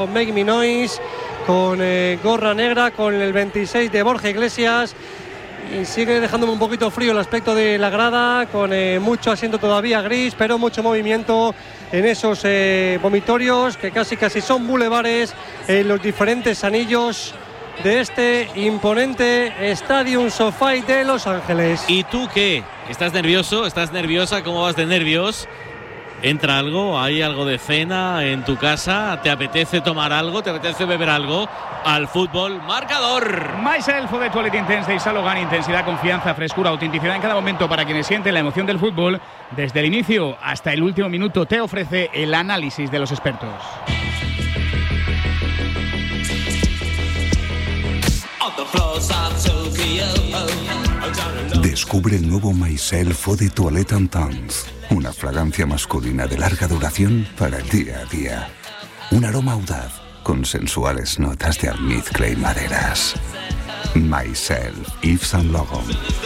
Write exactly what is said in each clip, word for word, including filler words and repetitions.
Make Me Noise, con eh, gorra negra, con el veintiséis de Borja Iglesias, y sigue dejándome un poquito frío el aspecto de la grada, con eh, mucho asiento todavía gris, pero mucho movimiento en esos eh, vomitorios que casi casi son bulevares en los diferentes anillos de este imponente Stadium SoFi de Los Ángeles. ¿Y tú qué? ¿Estás nervioso? ¿Estás nerviosa? ¿Cómo vas de nervios? ¿Entra algo? ¿Hay algo de cena en tu casa? ¿Te apetece tomar algo? ¿Te apetece beber algo? Al fútbol, marcador. Myself de Toilet Intense de Salogan. Intensidad, confianza, frescura, autenticidad en cada momento para quienes sienten la emoción del fútbol. Desde el inicio hasta el último minuto te ofrece el análisis de los expertos. Descubre el nuevo Myself de Toilette Intense. Una fragancia masculina de larga duración para el día a día. Un aroma audaz con sensuales notas de almizcle y maderas. Myself, Yves Saint Laurent.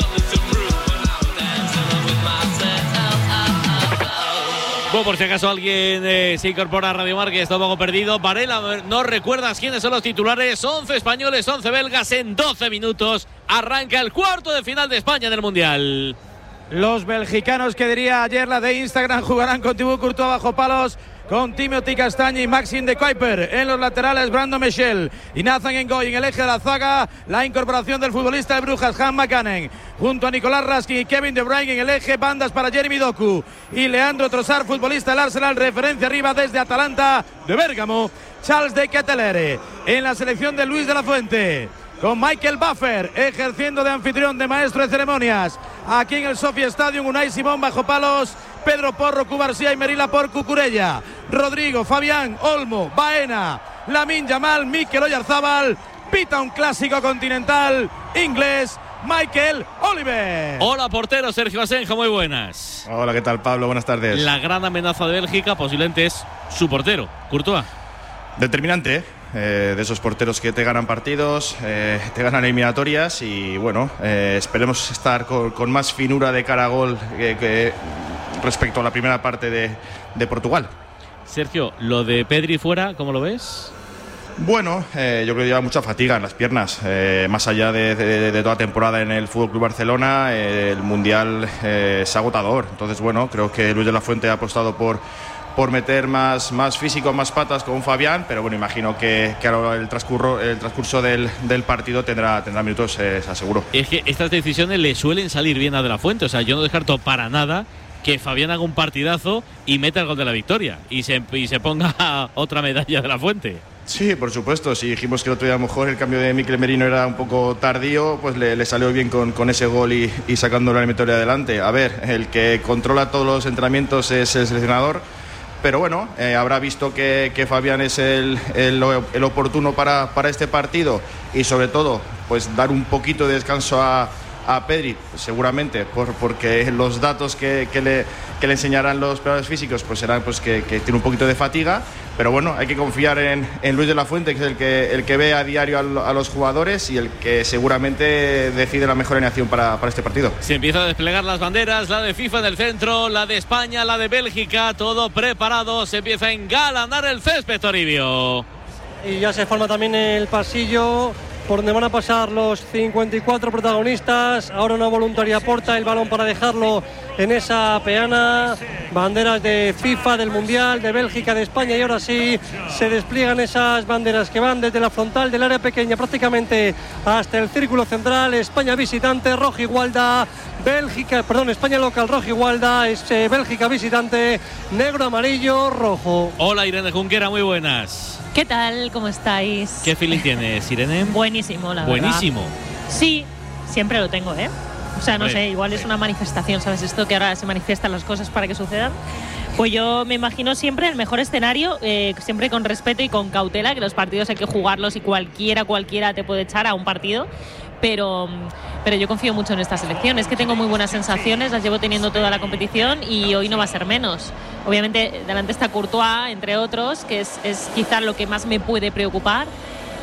Bueno, por si acaso alguien eh, se incorpora a Radio Marca y está un poco perdido. Varela, ¿no recuerdas quiénes son los titulares? once españoles, once belgas. En doce minutos arranca el cuarto de final de España en el Mundial. Los belgicanos, que diría ayer la de Instagram, jugarán con Thibaut Courtois bajo palos, con Timothy Castagne y Maxime de Kuiper. En los laterales, Brandon Michel y Nathan Ngoy. En el eje de la zaga, la incorporación del futbolista de Brujas, Han McCann, junto a Nicolás Raskin y Kevin De Bruyne. En el eje, bandas para Jeremy Doku y Leandro Trossard, futbolista del Arsenal. Referencia arriba desde Atalanta de Bérgamo, Charles de Ketelaere. En la selección de Luis de la Fuente, con Michael Buffer ejerciendo de anfitrión, de maestro de ceremonias. Aquí en el Sofia Stadium, Unai Simón bajo palos, Pedro Porro, Cubarsía y Merila por Cucurella. Rodrigo, Fabián, Olmo, Baena, Lamine Yamal, Mikel Oyarzábal. Pita un clásico continental inglés, Michael Oliver. Hola, portero Sergio Asenjo, muy buenas. Hola, ¿qué tal, Pablo? Buenas tardes. La gran amenaza de Bélgica posiblemente es su portero, Courtois. Determinante, eh, de esos porteros que te ganan partidos, eh, te ganan eliminatorias y bueno, eh, esperemos estar con, con más finura de cara a gol que, que respecto a la primera parte de, de Portugal. Sergio, lo de Pedri fuera, ¿cómo lo ves? Bueno, eh, yo creo que lleva mucha fatiga en las piernas, eh, más allá de, de, de toda temporada en el F C Barcelona, eh, el Mundial eh, es agotador. Entonces, bueno, creo que Luis de la Fuente ha apostado por, por meter más, más físico, más patas con Fabián, pero bueno, imagino que, que ahora el transcurso, el transcurso del, del partido tendrá, tendrá minutos, eh, aseguro. Es que estas decisiones le suelen salir bien a De la Fuente, o sea, yo no descarto para nada que Fabián haga un partidazo y meta el gol de la victoria y se, y se ponga otra medalla De la Fuente. Sí, por supuesto. Si dijimos que el otro día a lo mejor el cambio de Mikel Merino era un poco tardío, pues le, le salió bien con, con ese gol y, y sacando la eliminatoria adelante. A ver, el que controla todos los entrenamientos es el seleccionador, pero bueno, eh, habrá visto que, que Fabián es el, el, el oportuno para, para este partido y sobre todo, pues dar un poquito de descanso a a Pedri, seguramente, por, porque los datos que, que, le, que le enseñarán los preparadores físicos pues serán pues que, que tiene un poquito de fatiga, pero bueno, hay que confiar en, en Luis de la Fuente, que es el que, el que ve a diario a, a los jugadores y el que seguramente decide la mejor alineación para, para este partido. Se empieza a desplegar las banderas, la de FIFA en el centro, la de España, la de Bélgica, todo preparado, se empieza a engalanar el césped, Toribio. Y ya se forma también el pasillo por donde van a pasar los cincuenta y cuatro protagonistas. Ahora una voluntaria aporta el balón para dejarlo en esa peana. Banderas de FIFA, del Mundial, de Bélgica, de España, y ahora sí se despliegan esas banderas que van desde la frontal del área pequeña prácticamente hasta el círculo central. España visitante, rojo igualda. Bélgica, perdón, España local, rojo igualda. Es eh, Bélgica visitante, negro, amarillo, rojo. Hola, Irene Junquera, muy buenas. ¿Qué tal? ¿Cómo estáis? ¿Qué feeling tienes, Irene? Buenísimo, la Buenísimo. verdad. Buenísimo. Sí, siempre lo tengo, ¿eh? O sea, no Hombre, sé, igual es una manifestación, ¿sabes? Esto que ahora se manifiestan las cosas para que sucedan. Pues yo me imagino siempre el mejor escenario, eh, siempre con respeto y con cautela, que los partidos hay que jugarlos y cualquiera, cualquiera te puede echar a un partido. Pero, pero yo confío mucho en esta selección. Es que tengo muy buenas sensaciones, las llevo teniendo toda la competición y hoy no va a ser menos. Obviamente delante está Courtois, entre otros, que es, es quizá lo que más me puede preocupar.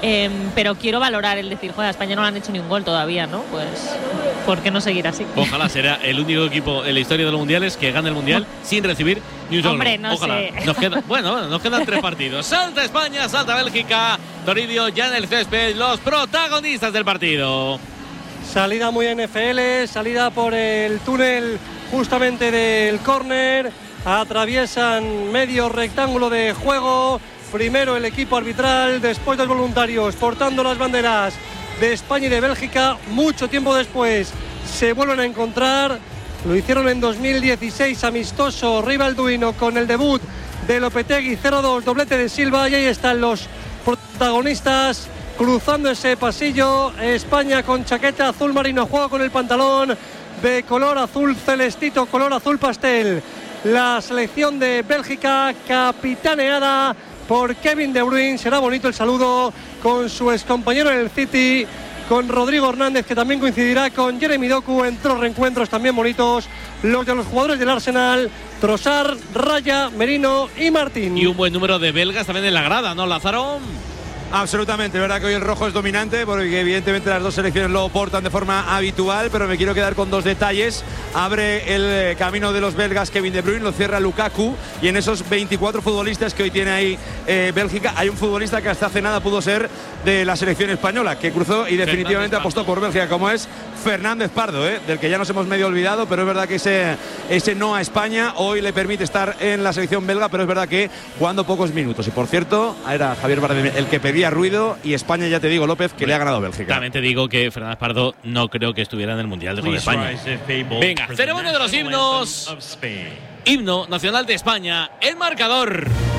Eh, pero quiero valorar el decir, joder, a España no le han hecho ni un gol todavía, ¿no? Pues, ¿por qué no seguir así? Ojalá será el único equipo en la historia de los mundiales que gane el mundial sin recibir ni un solo. Hombre, no Ojalá. sé. Nos queda, bueno, bueno, nos quedan tres partidos. Salta España, salta Bélgica. Toribio ya en el césped, los protagonistas del partido. Salida muy N F L, salida por el túnel justamente del córner. Atraviesan medio rectángulo de juego. Primero el equipo arbitral, después los voluntarios portando las banderas de España y de Bélgica. Mucho tiempo después se vuelven a encontrar. Lo hicieron en dos mil dieciséis, amistoso Rivalduino con el debut de Lopetegui, cero dos, doblete de Silva. Y ahí están los protagonistas cruzando ese pasillo. España con chaqueta azul marino, juega con el pantalón de color azul celestito, color azul pastel. La selección de Bélgica capitaneada por Kevin De Bruyne. Será bonito el saludo con su excompañero en el City, con Rodrigo Hernández, que también coincidirá con Jeremy Doku. Entre los reencuentros también bonitos los de los jugadores del Arsenal, Trossard, Raya, Merino y Martín. Y un buen número de belgas también en la grada, ¿no, Lázaro? Absolutamente, es verdad que hoy el rojo es dominante porque evidentemente las dos selecciones lo portan de forma habitual, pero me quiero quedar con dos detalles. Abre el camino de los belgas Kevin De Bruyne, lo cierra Lukaku, y en esos veinticuatro futbolistas que hoy tiene ahí eh, Bélgica hay un futbolista que hasta hace nada pudo ser de la selección española, que cruzó y definitivamente apostó por Bélgica, como es Fernández Pardo, eh, del que ya nos hemos medio olvidado, pero es verdad que ese, ese no a España hoy le permite estar en la selección belga, pero es verdad que jugando pocos minutos. Y por cierto, era Javier Bardem el que pedía ruido, y España, ya te digo, López, que le ha ganado a Bélgica. También te digo que Fernández Pardo no creo que estuviera en el Mundial de España. Venga, ceremonia de los himnos. Himno nacional de España. El marcador.